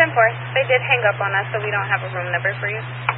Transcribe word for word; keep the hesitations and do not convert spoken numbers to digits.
ten four. They did hang up on us, so we don't have a room number for you.